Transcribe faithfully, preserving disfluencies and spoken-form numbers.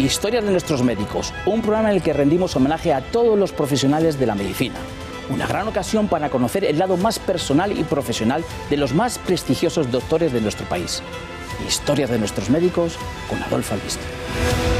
Historia de nuestros médicos, un programa en el que rendimos homenaje a todos los profesionales de la medicina. Una gran ocasión para conocer el lado más personal y profesional de los más prestigiosos doctores de nuestro país. Historia de nuestros médicos con Adolfo Albiston.